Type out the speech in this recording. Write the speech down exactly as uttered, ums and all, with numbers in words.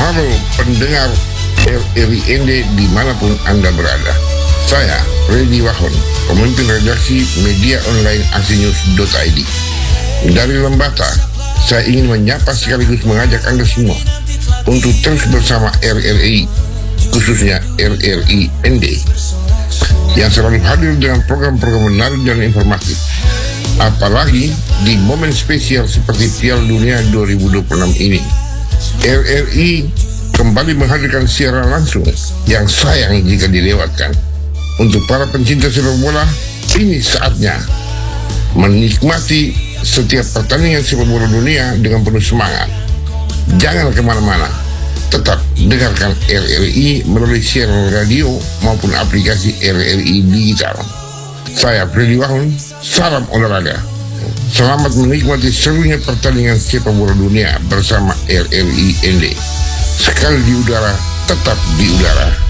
Halo pendengar R R I N D dimanapun Anda berada. Saya Reddy Wahon, pemimpin redaksi media online aksinews dot I D. Dari Lembata, saya ingin menyapa sekaligus mengajak Anda semua untuk terus bersama R R I, khususnya R R I N D, yang selalu hadir dengan program-program menarik dan informatif. Apalagi di momen spesial seperti Piala Dunia dua ribu dua puluh enam ini, R R I kembali menghadirkan siaran langsung yang sayang jika dilewatkan. Untuk para pencinta sepak bola, ini saatnya menikmati setiap pertandingan sepak bola dunia dengan penuh semangat. Jangan kemana-mana, tetap dengarkan R R I melalui siaran radio maupun aplikasi R R I digital. Saya Freddy Wahon, salam olahraga. Selamat menikmati serunya pertandingan sepak bola dunia bersama R R I N D. Sekali di udara, tetap di udara.